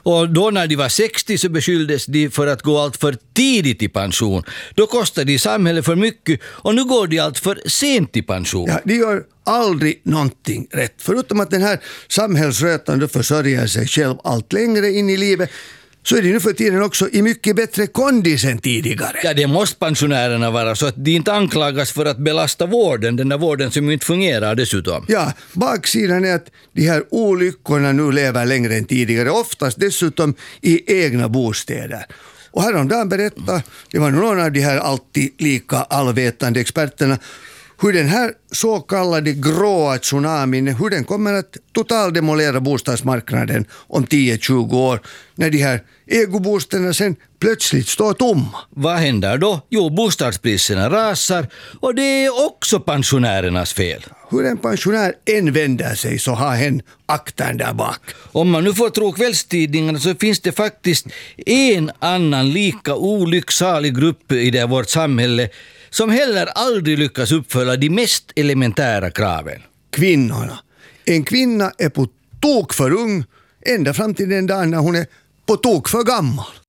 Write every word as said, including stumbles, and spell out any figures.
Och då när de var sextio så beskylldes de för att gå allt för tidigt i pension. Då kostade de samhället för mycket och nu går de allt för sent i pension. Ja, de gör aldrig någonting rätt. Förutom att den här samhällsrötande försörjer sig själv allt längre in i livet, så är det nu för tiden också i mycket bättre kondis än tidigare. Ja, det måste pensionärerna vara så att de inte anklagas för att belasta vården, den där vården som inte fungerar dessutom. Ja, baksidan är att de här olyckorna nu lever längre än tidigare, oftast dessutom i egna bostäder. Och häromdagen berättade, det var någon av de här alltid lika allvetande experterna, hur den här så kallade gråa tsunamin, hur den kommer att totaldemolera bostadsmarknaden om tio till tjugo år, när de här ägobostäderna sen plötsligt står tomma. Vad händer då? Jo, bostadspriserna rasar och det är också pensionärernas fel. Hur en pensionär än vänder sig så har hen akten där bak. Om man nu får tro kvällstidningarna så finns det faktiskt en annan lika olycksalig grupp i det vårt samhälle som heller aldrig lyckas uppfylla de mest elementära kraven. Kvinnorna. En kvinna är på tok för ung ända fram till den dagen när hon är på tok för gammal.